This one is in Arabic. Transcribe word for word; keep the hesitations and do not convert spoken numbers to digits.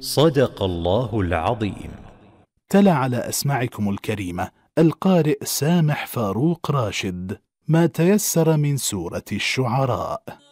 صدق الله العظيم. تلا على أسماعكم الكريمة القارئ سامح فاروق راشد ما تيسر من سورة الشعراء.